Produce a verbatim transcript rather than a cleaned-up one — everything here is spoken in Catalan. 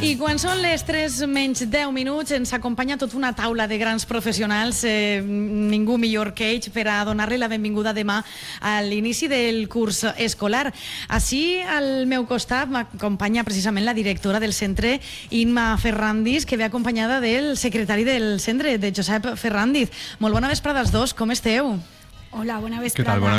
I quan són les tres menys deu minuts ens acompanya tota una taula de grans professionals, eh, ningú millor que ells per a donar-li la benvinguda demà a l'inici del curs escolar. Així al meu costat m'acompanya precisament la directora del centre, Imma Ferrandiz, que ve acompanyada del secretari del centre, de Josep Ferrandiz. Molt bona vesprada als dos, com esteu? Hola, bona vesprada. Què tal? Bona